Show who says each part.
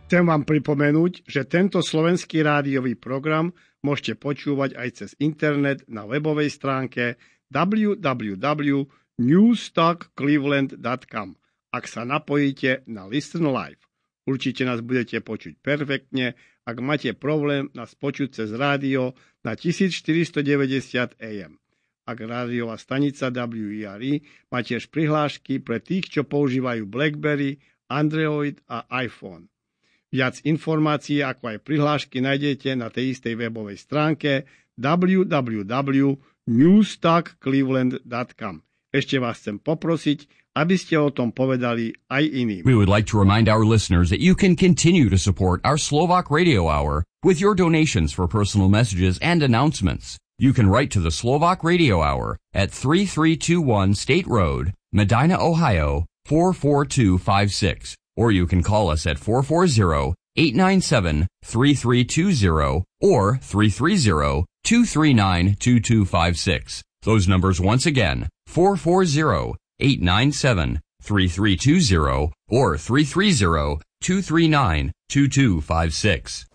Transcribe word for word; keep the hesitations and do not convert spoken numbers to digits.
Speaker 1: Chcem vám pripomenúť, že tento slovenský rádiový program môžete počúvať aj cez internet na webovej stránke w w w bodka newstalk cleveland bodka com, ak sa napojíte na Listen Live. Určite nás budete počuť perfektne. Ak máte problém nás počuť cez rádio na tisícštyristodeväťdesiat á em. Ak rádiová stanica W E R E má tiež prihlášky pre tých, čo používajú BlackBerry, Android a iPhone. Viac informácií ako aj prihlášky nájdete na tej istej webovej stránke w w w bodka newstalk cleveland bodka com. Ešte vás chcem poprosiť, aby ste o tom povedali aj iným.
Speaker 2: We would like to remind our listeners that you can continue to support our Slovak Radio Hour with your donations for personal messages and announcements. You can write to the Slovak Radio Hour at three three two one State Road, Medina, Ohio four four two five six. Or you can call us at four four zero, eight nine seven, three three two zero or three three zero, two three nine, two two five six. Those numbers once again, four four zero, eight nine seven, three three two zero or three three zero, two three nine, two two five six.